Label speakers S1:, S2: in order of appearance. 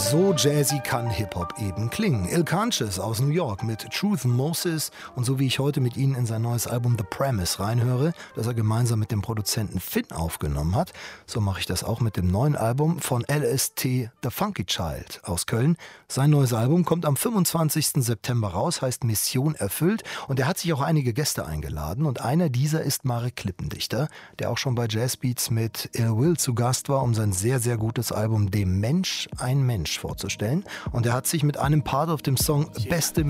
S1: So jazzy kann Hip-Hop eben klingen. Il Canches aus New York mit Truth Moses und so wie ich heute mit Ihnen in sein neues Album The Premise reinhöre, das er gemeinsam mit dem Produzenten Finn aufgenommen hat, so mache ich das auch mit dem neuen Album von LST The Funky Child aus Köln. Sein neues Album kommt am 25. September raus, heißt Mission erfüllt und er hat sich auch einige Gäste eingeladen und einer dieser ist Marek Klippendichter, der auch schon bei Jazzbeats mit Ill Will zu Gast war, um sein sehr, sehr gutes Album Dem Mensch ein Mensch vorzustellen. Und er hat sich mit einem Part auf dem Song Beste